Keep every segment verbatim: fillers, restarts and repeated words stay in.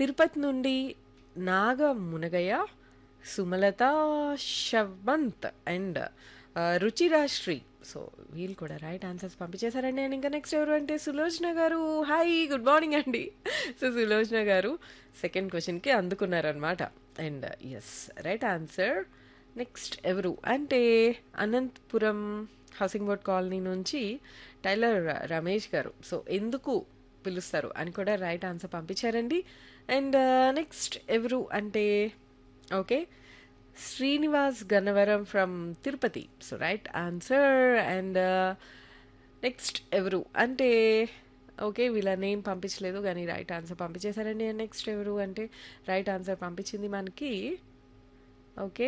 తిరుపతి నుండి నాగ మునగయ్య, Sumalatha, శవంత్ and రుచిరాశ్రీ. So వీళ్ళు కూడా రైట్ ఆన్సర్స్ పంపించేశారండి. అండ్ ఇంకా నెక్స్ట్ ఎవరు అంటే సులోచన గారు. హాయ్, గుడ్ మార్నింగ్ అండి. సో సులోచన గారు సెకండ్ క్వశ్చన్కి అందుకున్నారనమాట. And yes, right answer. Next ఎవరు అంటే అనంతపురం హౌసింగ్ బోర్డ్ కాలనీ నుంచి టైలర్ రమేష్ గారు. సో ఎందుకు పిలుస్తారు అని కూడా రైట్ ఆన్సర్ పంపించారండి. అండ్ నెక్స్ట్ ఎవరు అంటే okay Srinivas Gannavaram from Tirupati. So right answer. And next ఎవరు అంటే ఓకే వీళ్ళ నేమ్ పంపించలేదు కానీ రైట్ ఆన్సర్ పంపించేశారండి. అండ్ నెక్స్ట్ ఎవరు అంటే రైట్ ఆన్సర్ పంపించింది మనకి ఓకే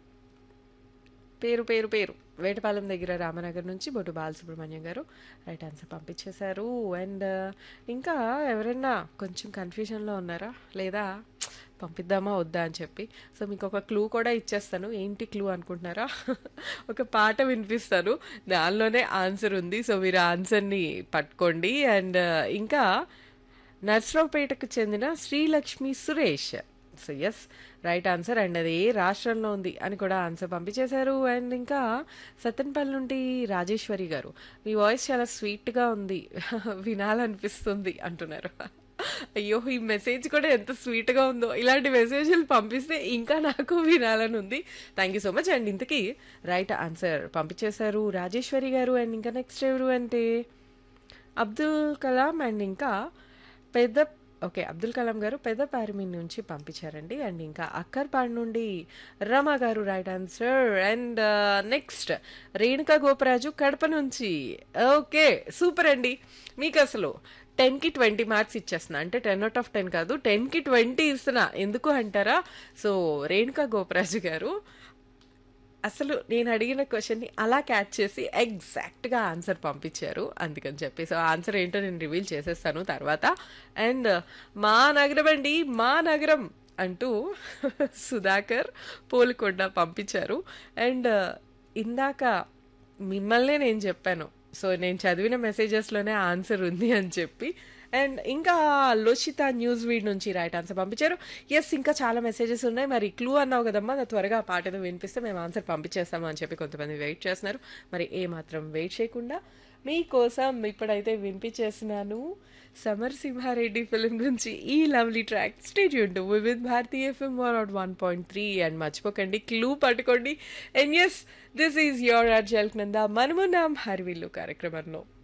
పేరు పేరు పేరు వేటపాలెం దగ్గర రామనగర్ నుంచి బొట్టు బాలసుబ్రహ్మణ్యం గారు రైట్ ఆన్సర్ పంపించేశారు. అండ్ ఇంకా ఎవరైనా కొంచెం కన్ఫ్యూజన్లో ఉన్నారా లేదా పంపిద్దామా వద్దా అని చెప్పి, సో మీకు ఒక క్లూ కూడా ఇచ్చేస్తాను. ఏంటి క్లూ అనుకుంటున్నారా? ఒక పాట వినిపిస్తాను, దానిలోనే ఆన్సర్ ఉంది. సో మీరు ఆన్సర్ని పట్టుకోండి. అండ్ ఇంకా నర్సరావుపేటకు చెందిన Srilakshmi Suresh. So yes, right answer. And అది ఏ రాష్ట్రంలో ఉంది అని కూడా ఆన్సర్ పంపించేశారు. అండ్ ఇంకా సత్తెనపల్లి నుండి రాజేశ్వరి గారు, మీ వాయిస్ చాలా స్వీట్గా ఉంది, వినాలనిపిస్తుంది అంటున్నారు. అయ్యో, ఈ మెసేజ్ కూడా ఎంత స్వీట్గా ఉందో. ఇలాంటి మెసేజ్లు పంపిస్తే ఇంకా నాకు వినాలని ఉంది. Thank you so much. And ఇంతకీ రైట్ ఆన్సర్ పంపించేశారు రాజేశ్వరి గారు. అండ్ ఇంకా నెక్స్ట్ ఎవరు అంటే అబ్దుల్ కలాం. అండ్ ఇంకా పెద్ద ఓకే అబ్దుల్ కలాం గారు పెద్దపారిమి నుంచి పంపించారండి. అండ్ ఇంకా అక్కర్పాడు నుండి రమా గారు right answer. And next Renuka Goparaju Kadapa నుంచి. ఓకే సూపర్ అండి, మీకు అసలు టెన్కి ట్వంటీ మార్క్స్ ఇచ్చేస్తున్నా. అంటే టెన్ అవుట్ ఆఫ్ టెన్ కాదు, టెన్కి ట్వంటీ ఇస్తున్నా. ఎందుకు అంటారా? సో రేణుకా గోపరాజు గారు అసలు నేను అడిగిన క్వశ్చన్ని అలా క్యాచ్ చేసి ఎగ్జాక్ట్గా ఆన్సర్ పంపించారు. అందుకని చెప్పి సో ఆన్సర్ ఏంటో నేను రివీల్ చేసేస్తాను తర్వాత. అండ్ మా నగరం అండి, మా నగరం అంటూ సుధాకర్ పోల్కొండ పంపించారు. అండ్ ఇందాక మిమ్మల్నే నేను చెప్పాను, సో నేను చదివిన మెసేజెస్లోనే ఆన్సర్ ఉంది అని చెప్పి. అండ్ ఇంకా లోషిత న్యూస్ వీడ్ నుంచి రైట్ ఆన్సర్ పంపించారు. ఎస్, ఇంకా చాలా మెసేజెస్ ఉన్నాయి. మరి క్లూ అన్నావు కదమ్మా, నా త్వరగా ఆ పాట ఏదో వినిపిస్తే మేము ఆన్సర్ పంపించేస్తాము అని చెప్పి కొంతమంది వెయిట్ చేస్తున్నారు. మరి ఏ మాత్రం వెయిట్ చేయకుండా మీకోసం ఇప్పుడైతే వినిపించేస్తున్నాను సమర్ సింహారెడ్డి ఫిల్మ్ నుంచి ఈ lovely track. Stay tuned with Bharati FM one point three. And మర్చిపోకండి క్లూ పట్టుకోండి. And yes, this is your అర్జల్ నంద మనమున్నాం హర్విల్లు కార్యక్రమంలో.